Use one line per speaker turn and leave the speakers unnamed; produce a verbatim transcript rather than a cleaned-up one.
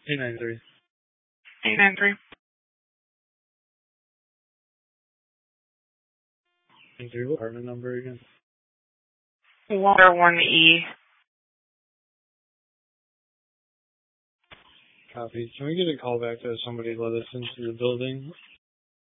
eight nine three.
eight nine three.
And your apartment number again?
Water one E.
Copy. Can we get a call back to somebody let us into the building?